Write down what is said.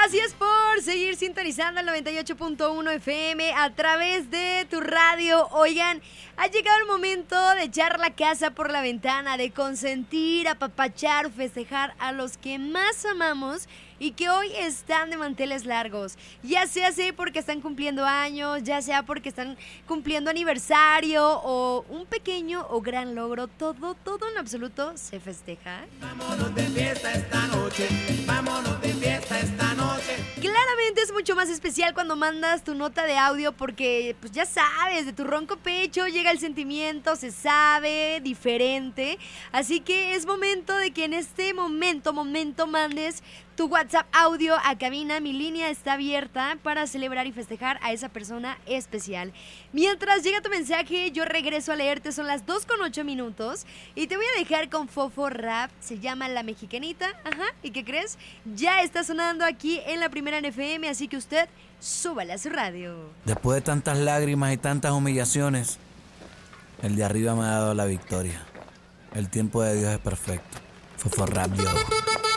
Gracias por seguir sintonizando el 98.1 FM a través de tu radio. Oigan, ha llegado el momento de echar la casa por la ventana, de consentir, apapachar, festejar a los que más amamos y que hoy están de manteles largos. Ya sea así porque están cumpliendo años, ya sea porque están cumpliendo aniversario o un pequeño o gran logro, todo en absoluto se festeja. Vámonos de fiesta esta noche, vámonos de fiesta esta noche. Claramente es mucho más especial cuando mandas tu nota de audio porque, pues ya sabes, de tu ronco pecho llega el sentimiento, se sabe, diferente. Así que es momento de que en este momento mandes tu WhatsApp audio a cabina. Mi línea está abierta para celebrar y festejar a esa persona especial. Mientras llega tu mensaje, yo regreso a leerte. Son las 2:08 y te voy a dejar con Fofo Rap. Se llama La Mexicanita. Ajá. ¿Y qué crees? Ya está sonando aquí en la Primera en FM, así que usted súbale a su radio. Después de tantas lágrimas y tantas humillaciones, el de arriba me ha dado la victoria. El tiempo de Dios es perfecto. Fofo Rap, yo.